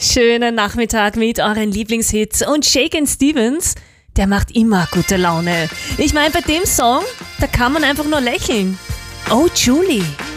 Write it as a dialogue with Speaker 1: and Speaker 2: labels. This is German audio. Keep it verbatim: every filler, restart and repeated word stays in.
Speaker 1: schönen Nachmittag mit euren Lieblingshits und Shakin' Stevens, der macht immer gute Laune. Ich meine, bei dem Song, da kann man einfach nur lächeln. Oh, Julie.